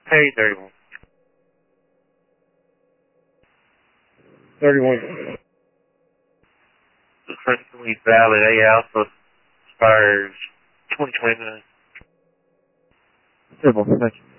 Hey, 31. 31. The Princeton Valley A Alpha expires 2029. Simple. Thank you.